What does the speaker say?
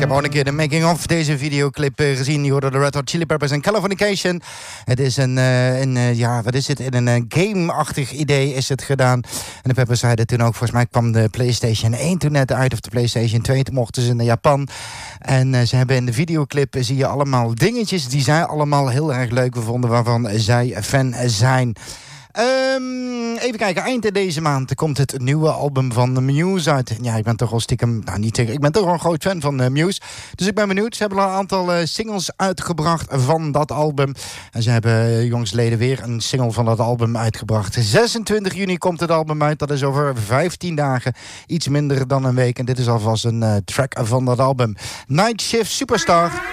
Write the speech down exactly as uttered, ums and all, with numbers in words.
heb al een keer de making-of deze videoclip uh, gezien. Je hoorde de Red Hot Chili Peppers en Californication. Het is een, uh, een uh, ja, wat is het? In een uh, game-achtig idee is het gedaan. En de Peppers zeiden toen ook, volgens mij kwam de PlayStation één toen net uit, of de PlayStation twee. Toen mochten ze naar Japan. En uh, ze hebben in de videoclip, uh, zie je allemaal dingetjes die zij allemaal heel erg leuk vonden, waarvan zij fan zijn. Um, even kijken, eind deze maand komt het nieuwe album van Muse uit. Ja, ik ben toch wel stiekem, nou niet zeker, ik ben toch wel een groot fan van uh, Muse. Dus ik ben benieuwd. Ze hebben al een aantal uh, singles uitgebracht van dat album. En ze hebben uh, jongstleden weer een single van dat album uitgebracht. zesentwintig juni komt het album uit. Dat is over vijftien dagen, iets minder dan een week. En dit is alvast een uh, track van dat album. Night Shift Superstar.